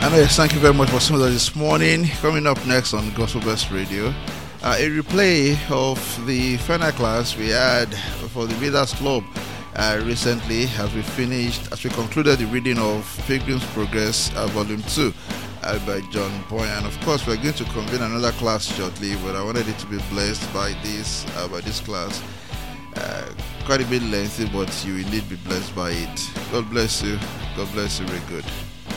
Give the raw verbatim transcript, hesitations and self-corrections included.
And yes, thank you very much for seeing us this morning. Coming up next on Gospel Best Radio, uh, a replay of the final class we had for the Leaders Club uh, recently, as we finished, as we concluded the reading of Pilgrim's Progress, uh, Volume two, uh, by John Boy. And of course, we're going to convene another class shortly, but I wanted it to be blessed by this, uh, by this class. Uh, quite a bit lengthy, but you will indeed be blessed by it. God bless you. God bless you very good.